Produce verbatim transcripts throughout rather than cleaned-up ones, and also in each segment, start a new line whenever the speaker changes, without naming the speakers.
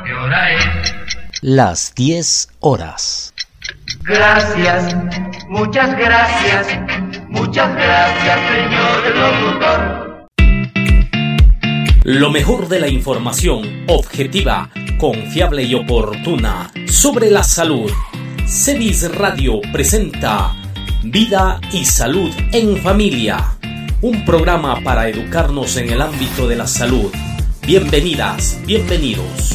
¿Qué hora es?
Las diez horas.
Gracias, muchas gracias, muchas gracias, señor locutor.
Lo mejor de la información objetiva, confiable y oportuna sobre la salud. Cedis Radio presenta Vida y Salud en Familia, un programa para educarnos en el ámbito de la salud. Bienvenidas, bienvenidos.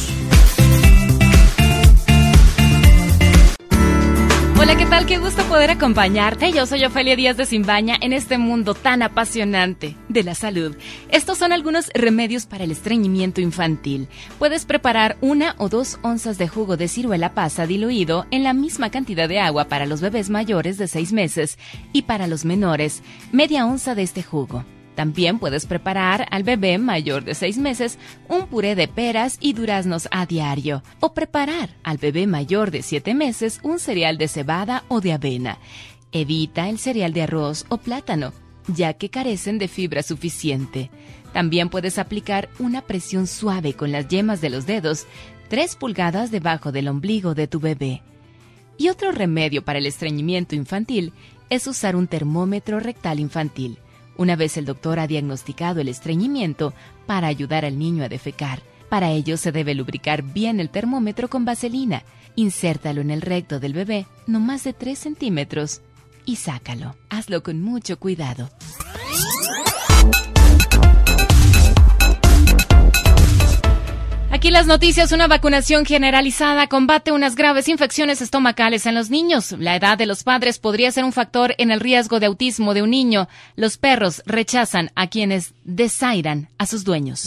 Hola, ¿qué tal? Qué gusto poder acompañarte. Yo soy Ofelia Díaz de Simbaña en este mundo tan apasionante de la salud. Estos son algunos remedios para el estreñimiento infantil. Puedes preparar una o dos onzas de jugo de ciruela pasa diluido en la misma cantidad de agua para los bebés mayores de seis meses y para los menores, media onza de este jugo. También puedes preparar al bebé mayor de seis meses un puré de peras y duraznos a diario, o preparar al bebé mayor de siete meses un cereal de cebada o de avena. Evita el cereal de arroz o plátano, ya que carecen de fibra suficiente. También puedes aplicar una presión suave con las yemas de los dedos, tres pulgadas debajo del ombligo de tu bebé. Y otro remedio para el estreñimiento infantil es usar un termómetro rectal infantil. Una vez el doctor ha diagnosticado el estreñimiento, para ayudar al niño a defecar. Para ello se debe lubricar bien el termómetro con vaselina. Insértalo en el recto del bebé, no más de tres centímetros, y sácalo. Hazlo con mucho cuidado. Aquí las noticias. Una vacunación generalizada combate unas graves infecciones estomacales en los niños. La edad de los padres podría ser un factor en el riesgo de autismo de un niño. Los perros rechazan a quienes desairan a sus dueños.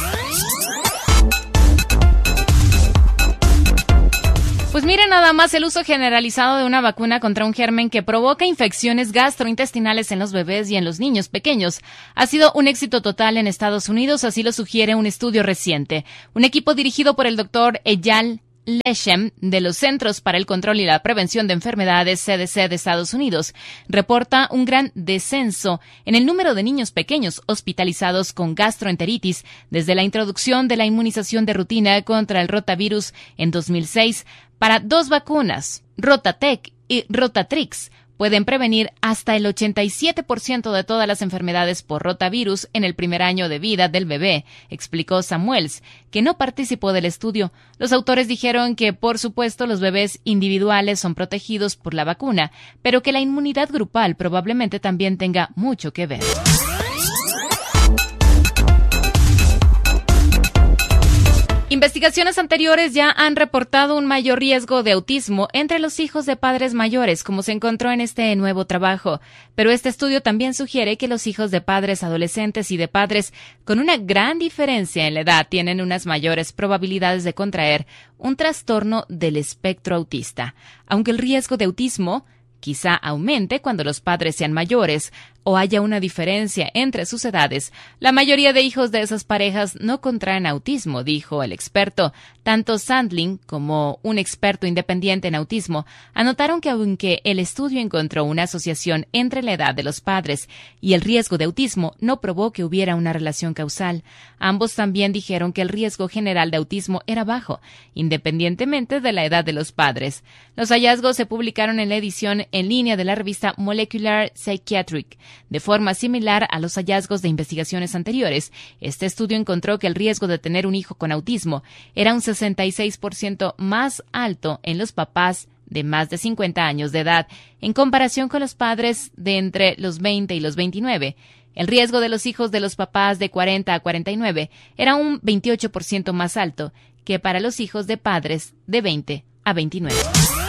Pues miren nada más, el uso generalizado de una vacuna contra un germen que provoca infecciones gastrointestinales en los bebés y en los niños pequeños ha sido un éxito total en Estados Unidos, así lo sugiere un estudio reciente. Un equipo dirigido por el doctor Eyal Leshem de los Centros para el Control y la Prevención de Enfermedades C D C de Estados Unidos reporta un gran descenso en el número de niños pequeños hospitalizados con gastroenteritis desde la introducción de la inmunización de rutina contra el rotavirus en dos mil seis. Para dos vacunas, Rotatec y Rotatrix, pueden prevenir hasta el ochenta y siete por ciento de todas las enfermedades por rotavirus en el primer año de vida del bebé, explicó Samuels, que no participó del estudio. Los autores dijeron que, por supuesto, los bebés individuales son protegidos por la vacuna, pero que la inmunidad grupal probablemente también tenga mucho que ver. Investigaciones anteriores ya han reportado un mayor riesgo de autismo entre los hijos de padres mayores, como se encontró en este nuevo trabajo. Pero este estudio también sugiere que los hijos de padres adolescentes y de padres con una gran diferencia en la edad tienen unas mayores probabilidades de contraer un trastorno del espectro autista. Aunque el riesgo de autismo quizá aumente cuando los padres sean mayores o haya una diferencia entre sus edades, la mayoría de hijos de esas parejas no contraen autismo, dijo el experto. Tanto Sandling como un experto independiente en autismo anotaron que aunque el estudio encontró una asociación entre la edad de los padres y el riesgo de autismo, no probó que hubiera una relación causal. Ambos también dijeron que el riesgo general de autismo era bajo, independientemente de la edad de los padres. Los hallazgos se publicaron en la edición en línea de la revista Molecular Psychiatric. De forma similar a los hallazgos de investigaciones anteriores, este estudio encontró que el riesgo de tener un hijo con autismo era un sesenta y seis por ciento más alto en los papás de más de cincuenta años de edad, en comparación con los padres de entre los veinte y los veintinueve. El riesgo de los hijos de los papás de cuarenta a cuarenta y nueve era un veintiocho por ciento más alto que para los hijos de padres de veinte a veintinueve.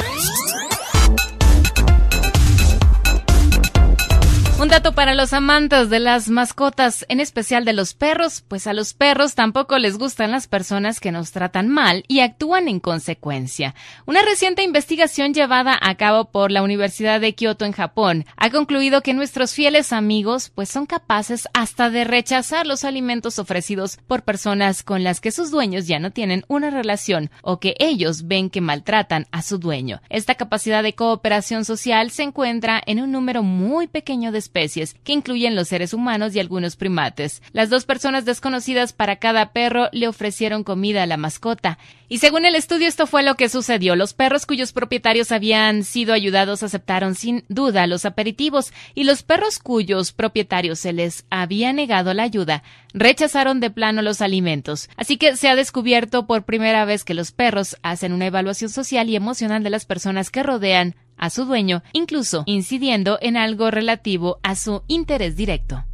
Un dato para los amantes de las mascotas, en especial de los perros, pues a los perros tampoco les gustan las personas que nos tratan mal y actúan en consecuencia. Una reciente investigación llevada a cabo por la Universidad de Kioto en Japón ha concluido que nuestros fieles amigos pues son capaces hasta de rechazar los alimentos ofrecidos por personas con las que sus dueños ya no tienen una relación o que ellos ven que maltratan a su dueño. Esta capacidad de cooperación social se encuentra en un número muy pequeño de especies, que incluyen los seres humanos y algunos primates. Las dos personas desconocidas para cada perro le ofrecieron comida a la mascota Y según el estudio, esto fue lo que sucedió. Los perros cuyos propietarios habían sido ayudados aceptaron sin duda los aperitivos, y los perros cuyos propietarios se les había negado la ayuda rechazaron de plano los alimentos. Así que se ha descubierto por primera vez que los perros hacen una evaluación social y emocional de las personas que rodean a su dueño, incluso incidiendo en algo relativo a su interés directo.